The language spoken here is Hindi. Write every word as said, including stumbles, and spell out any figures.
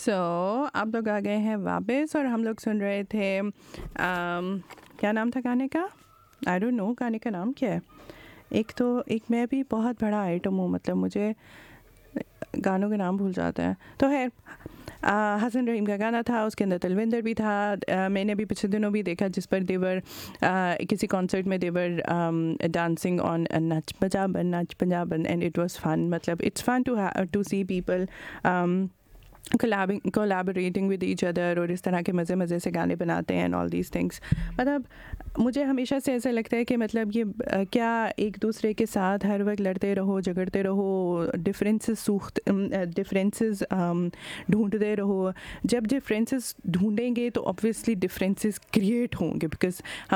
सो आप लोग आ गए हैं वापस और हम लोग सुन रहे थे um, क्या नाम था गाने का? आई डोंट नो गाने का नाम क्या है। एक तो एक मैं भी बहुत बड़ा आइटम हूँ, मतलब मुझे गानों के नाम भूल जाते हैं। तो है हसन रहीम का गाना था, उसके अंदर तलविंदर भी था। आ, मैंने अभी पिछले दिनों भी देखा जिस पर देवर किसी कॉन्सर्ट में देवर dancing on Nach Punjaban Nach Punjaban and it was fun. मतलब it's fun to to see people collaborating with each other और इस तरह के मज़े मज़े से गाने बनाते हैं एंड ऑल दीज थिंग्स। मतलब मुझे हमेशा से ऐसा लगता है कि मतलब ये आ, क्या एक दूसरे के साथ हर वक्त लड़ते रहो झगड़ते रहो, डिफरेंसेस सूख डिफरेंसेस ढूंढते रहो। जब डिफरेंसेस ढूंढेंगे तो ऑब्वियसली डिफरेंसेस क्रिएट होंगे, बिकॉज